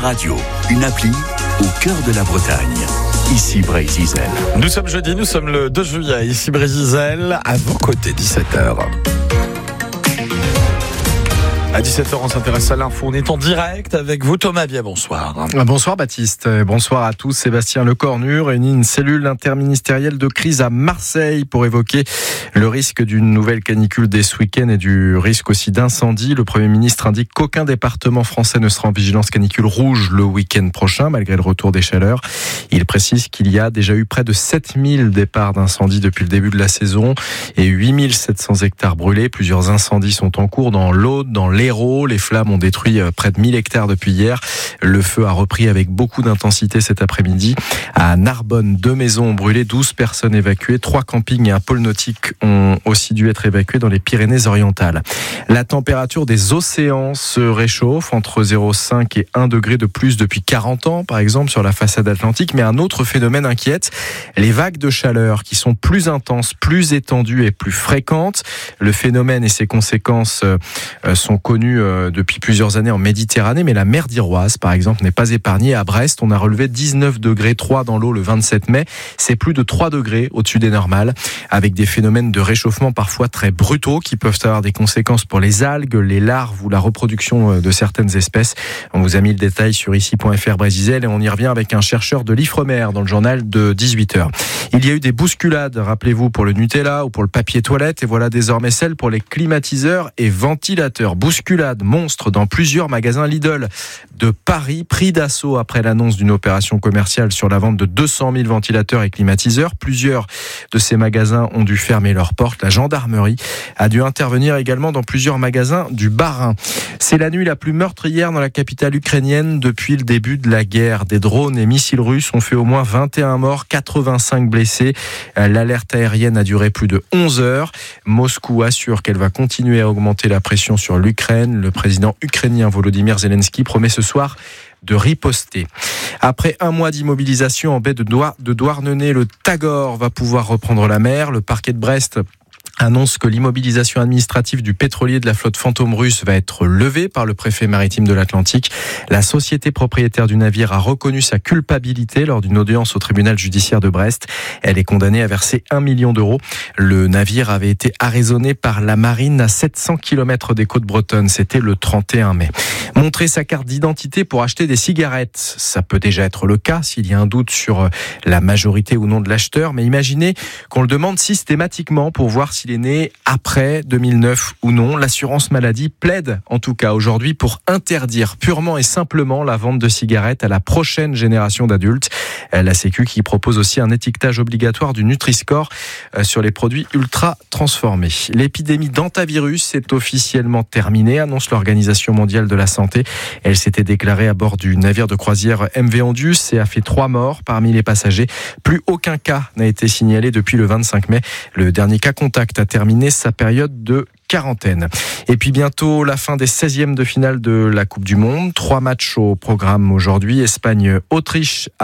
Radio, une appli au cœur de la Bretagne. Ici Brézizel. Nous sommes jeudi, nous sommes le 2 juillet, ici Brézizel, à vos côtés, 17h. À 17h, on s'intéresse à l'info. On est en direct avec vous, Thomas Vier. Bonsoir. Bonsoir Baptiste. Bonsoir à tous. Sébastien Lecornu réunit une cellule interministérielle de crise à Marseille pour évoquer le risque d'une nouvelle canicule dès ce week-end et du risque aussi d'incendie. Le Premier ministre indique qu'aucun département français ne sera en vigilance canicule rouge le week-end prochain, malgré le retour des chaleurs. Il précise qu'il y a déjà eu près de 7000 départs d'incendie depuis le début de la saison et 8700 hectares brûlés. Plusieurs incendies sont en cours dans l'Aude, dans l'Hérault. Les flammes ont détruit près de 1000 hectares depuis hier. Le feu a repris avec beaucoup d'intensité cet après-midi. À Narbonne, 2 maisons ont brûlé, 12 personnes évacuées. 3 campings et un pôle nautique ont aussi dû être évacués dans les Pyrénées-Orientales. La température des océans se réchauffe entre 0,5 et 1 degré de plus depuis 40 ans, par exemple, sur la façade atlantique. Mais un autre phénomène inquiète, les vagues de chaleur qui sont plus intenses, plus étendues et plus fréquentes. Le phénomène et ses conséquences sont connus depuis plusieurs années en Méditerranée, mais la mer d'Iroise, par exemple, n'est pas épargnée. À Brest, on a relevé 19 degrés 3 dans l'eau le 27 mai. C'est plus de 3 degrés au-dessus des normales, avec des phénomènes de réchauffement parfois très brutaux qui peuvent avoir des conséquences pour les algues, les larves ou la reproduction de certaines espèces. On vous a mis le détail sur ici.fr Brézizel et on y revient avec un chercheur de l'Ifremer dans le journal de 18h. Il y a eu des bousculades, rappelez-vous, pour le Nutella ou pour le papier toilette, et voilà désormais celle pour les climatiseurs et ventilateurs. Bousculade monstre dans plusieurs magasins Lidl de Paris, pris d'assaut après l'annonce d'une opération commerciale sur la vente de 200 000 ventilateurs et climatiseurs. Plusieurs de ces magasins ont dû fermer leurs portes. La gendarmerie a dû intervenir également dans plusieurs magasins du Bas-Rhin. C'est la nuit la plus meurtrière dans la capitale ukrainienne depuis le début de la guerre. Des drones et missiles russes ont fait au moins 21 morts, 85 blessés. L'alerte aérienne a duré plus de 11 heures. Moscou assure qu'elle va continuer à augmenter la pression sur l'Ukraine. Le président ukrainien Volodymyr Zelensky promet ce soir de riposter. Après un mois d'immobilisation en baie de Douarnenez, le Tagore va pouvoir reprendre la mer. Le parquet de Brest annonce que l'immobilisation administrative du pétrolier de la flotte fantôme russe va être levée par le préfet maritime de l'Atlantique. La société propriétaire du navire a reconnu sa culpabilité lors d'une audience au tribunal judiciaire de Brest. Elle est condamnée à verser 1 million d'euros. Le navire avait été arraisonné par la marine à 700 km des côtes bretonnes. C'était le 31 mai. Montrer sa carte d'identité pour acheter des cigarettes, ça peut déjà être le cas s'il y a un doute sur la majorité ou non de l'acheteur. Mais imaginez qu'on le demande systématiquement pour voir s'il est né après 2009 ou non. L'assurance maladie plaide en tout cas aujourd'hui pour interdire purement et simplement la vente de cigarettes à la prochaine génération d'adultes. La Sécu qui propose aussi un étiquetage obligatoire du Nutri-Score sur les produits ultra transformés. L'épidémie d'hantavirus est officiellement terminée, annonce l'Organisation mondiale de la santé. Elle s'était déclarée à bord du navire de croisière MV Ondius et a fait 3 morts parmi les passagers. Plus aucun cas n'a été signalé depuis le 25 mai. Le dernier cas contact a terminé sa période de quarantaine. Et puis bientôt la fin des 16e de finale de la Coupe du Monde. 3 matchs au programme aujourd'hui. Espagne-Autriche